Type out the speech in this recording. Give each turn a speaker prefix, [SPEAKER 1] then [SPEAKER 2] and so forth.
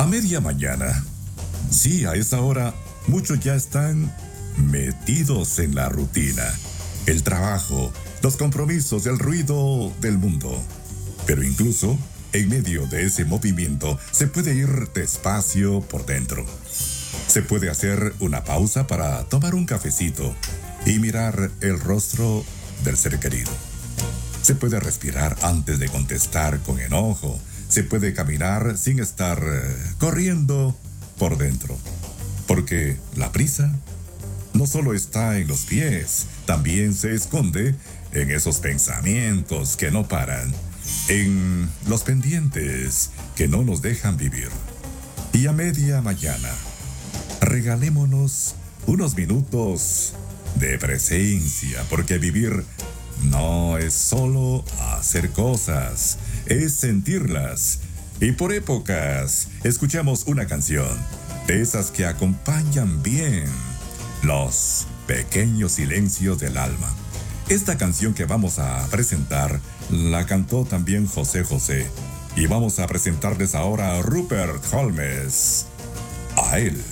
[SPEAKER 1] A media mañana. Sí, a esa hora muchos ya están metidos en la rutina, el trabajo, los compromisos, el ruido del mundo. Pero incluso en medio de ese movimiento se puede ir despacio por dentro. Se puede hacer una pausa para tomar un cafecito y mirar el rostro del ser querido. Se puede respirar antes de contestar con enojo. Se puede caminar sin estar corriendo por dentro. Porque la prisa no solo está en los pies, también se esconde en esos pensamientos que no paran, en los pendientes que no nos dejan vivir. Y a media mañana, regalémonos unos minutos de presencia, porque vivir no es solo hacer cosas, es sentirlas. Y por épocas, escuchamos una canción de esas que acompañan bien los pequeños silencios del alma. Esta canción que vamos a presentar la cantó también José José. Y vamos a presentarles ahora a Rupert Holmes. A él